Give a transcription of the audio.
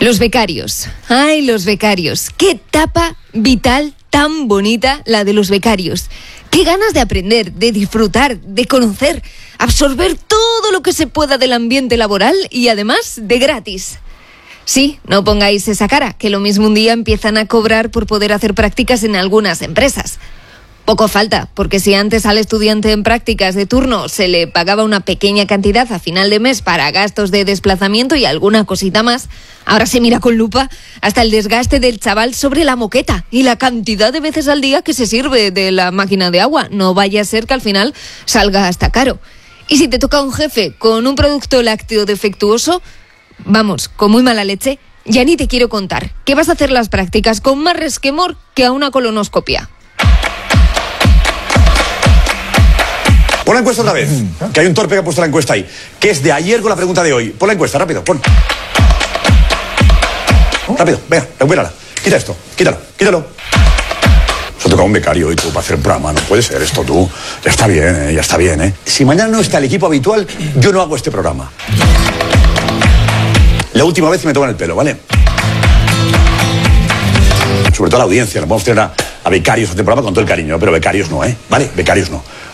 Los becarios. ¡Ay, los becarios! ¡Qué etapa vital tan bonita la de los becarios! ¡Qué ganas de aprender, de disfrutar, de conocer, absorber todo lo que se pueda del ambiente laboral y además de gratis! Sí, no pongáis esa cara, que lo mismo un día empiezan a cobrar por poder hacer prácticas en algunas empresas. Poco falta, porque si antes al estudiante en prácticas de turno se le pagaba una pequeña cantidad a final de mes para gastos de desplazamiento y alguna cosita más, ahora se mira con lupa hasta el desgaste del chaval sobre la moqueta y la cantidad de veces al día que se sirve de la máquina de agua. No vaya a ser que al final salga hasta caro. Y si te toca un jefe con un producto lácteo defectuoso, vamos, con muy mala leche, ya ni te quiero contar, que vas a hacer las prácticas con más resquemor que a una colonoscopia. Pon la encuesta otra vez, que hay un torpe que ha puesto la encuesta ahí, que es de ayer con la pregunta de hoy. Pon la encuesta, rápido, pon. Rápido, venga, recupérala. Quita esto, quítalo. Se ha tocado un becario hoy tú para hacer un programa, no puede ser esto tú. Ya está bien, ¿eh? Si mañana no está el equipo habitual, yo no hago este programa. La última vez que me toman el pelo, ¿vale? Sobre todo a la audiencia, nos vamos a tener a becarios este programa con todo el cariño, pero becarios no, ¿eh? ¿Vale? Becarios no.